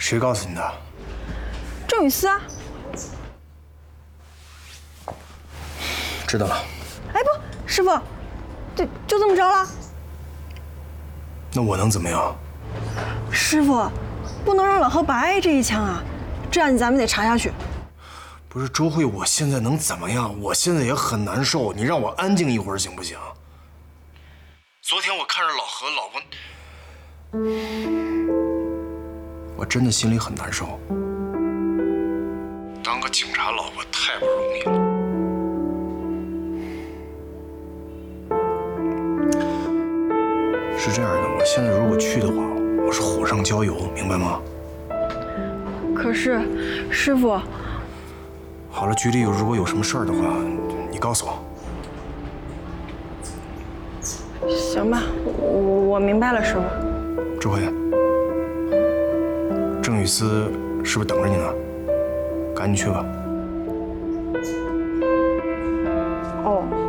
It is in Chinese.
谁告诉你的？ 郑雨思啊。 知道了。 哎不，师傅，就这么着了？ 那我能怎么样？ 师傅，不能让老何白挨这一枪啊！这案子咱们得查下去。 不是周慧，我现在能怎么样？我现在也很难受，你让我安静一会儿行不行？昨天我看着老何老婆，我真的心里很难受。当个警察老婆太不容易了。是这样的，我现在如果去的话，我是火上浇油，明白吗？ 可是，师傅。 好了，局里如果有什么事儿的话，你告诉我。 行吧，我明白了，师傅。 周慧，郑雨思是不是等着你呢？赶紧去吧。 哦。